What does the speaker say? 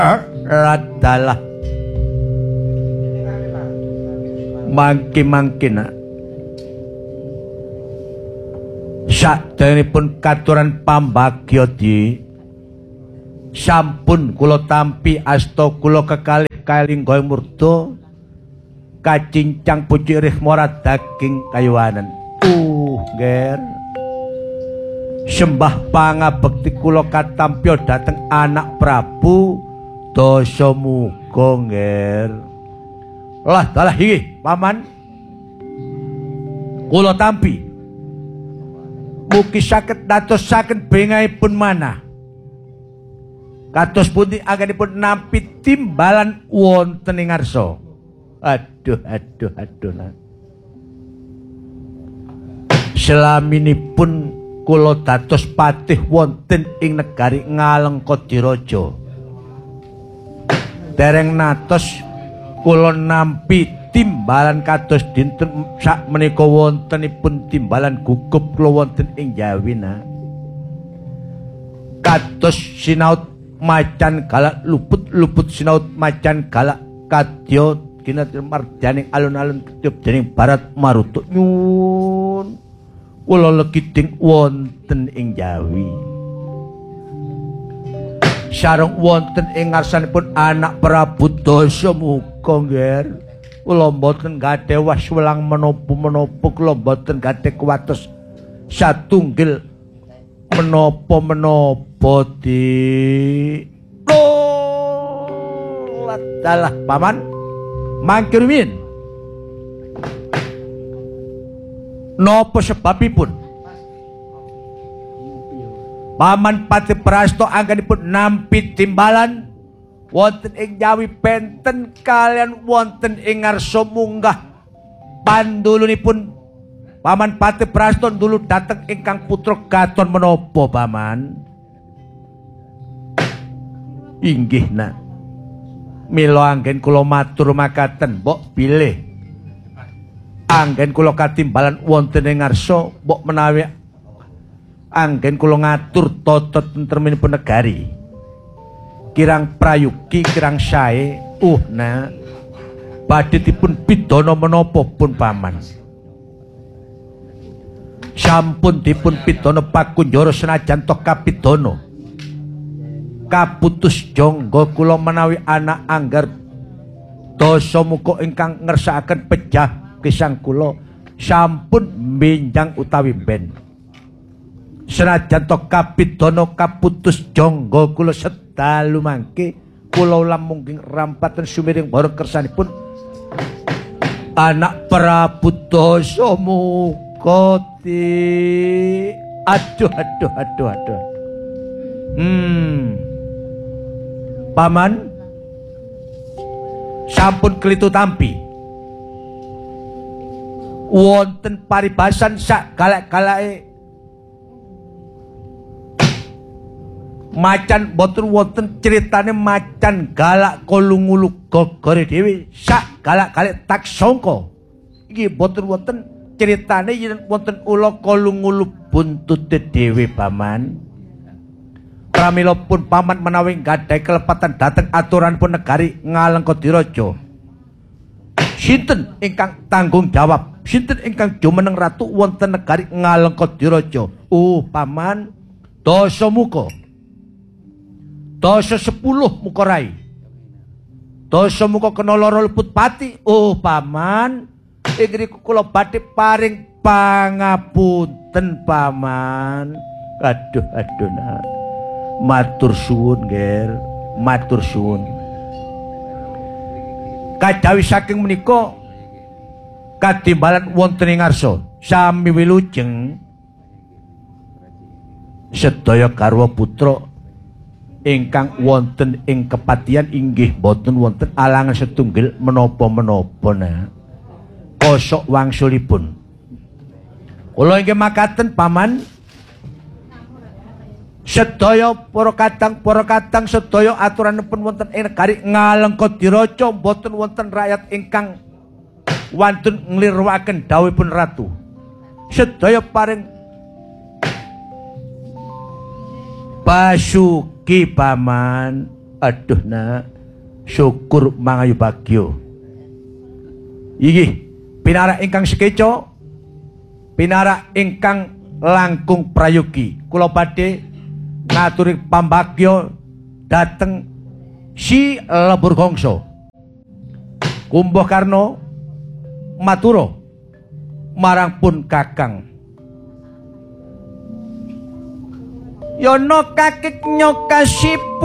Radalah mangki-mangkina saderengipun katuran pambagya di sampun kula tampi asta kula kekalih kalingga murda kacincang pucuk rih morat daging kayuwanen nger sembah pangabekti kula katampya dhateng anak Prabu Dasamuka nger lah dalah iki paman kula tampi mugi saged dadosaken bengaipun manah kados pundi anggenipun nampi timbalan wonten ing ngarsa. Aduh. Selaminipun kula dados patih wonten ing negari Ngalengkadiraja. Dereng natos kula nampi timbalan kados dinten sakmenika wontenipun timbalan gugup kula wonten ing Jawina. Kados sinaut macan galak luput sinaut macan galak kadya kinatir marjaning alun-alun ketiup dening barat marutuk nyun kula legiding wonten ing Jawi sareng wonten ing ngarsanipun anak Prabu Dasamuka nger kula mboten gadhah waswelang menapa kula mboten gadhah kuwatos satunggil menapa di dalah paman mangke rumiyin napa sebabipun paman Pati Prasta anggenipun nampi timbalan wonten ing Jawi benten kalian wonten ing ngarsa munggah pandulunipun paman Pati Prasta dulu dateng ingkang putra Gaton menapa paman inggih nak mila anggen kula matur makaten mbok bilih anggen kula katimbalan wonten ing ngarsa mbok menawi anggen kula ngatur tata tentreminipun negari kirang prayugi kirang sae nah badhe dipun pidana menapa pun paman sampun dipun pidana pakunjara senajan toh kapidana kaputus jangga kula menawi anak Anggar Dasamuka ingkang ngersakaken pejah gesang kula sampun benjang utawi ben senajan to kapidana kaputus jangga kula sedalu mangke kula ulam mungking rampaten sumiring bara kersanipun anak Prabu Dasamuka aduh paman sampun klitu tampi wonten paribasan sak galak-galake macan boten wonten critane macan galak kolungulu gogore dhewe sak galak-galak tak sangka iki boten wonten critane yen wonten ula kolungulu buntute dhewe paman pramila pun paman menawi gadhahi kelepatan dhateng aturanipun negari Ngalengkadiraja sinten ingkang tanggung jawab sinten ingkang jumeneng ratu wonten negari Ngalengkadiraja paman Dasamuka Dasa 10 muka rai Dasamuka kena lara luput pati paman ingriku kula badhe paring pangapunten paman aduh nah matur suwun nger matur suwun kajawi saking menika katimbalan wonten ing ngarsa sami wilujeng sedaya garwa putra ingkang wonten ing kepatihan inggih boten wonten alangan setunggal menapa-menapa nah kosok wangsulipun kula inggih makaten paman sedaya para kadang sedaya aturanipun wonten ing negari Ngalengkadiraja boten wonten rakyat ingkang wantun nglirwaken dawuhipun ratu sedaya paring basuki paman Aduh nak, syukur mangayu bagyo. Iki pinarak ingkang sekeco, pinarak ingkang langkung prayogi. Kula badhe ngaturi pambagyo dateng si lebur gongso. Kumbuh Karno maturo marang pun kakang. Yono kakek nyokasip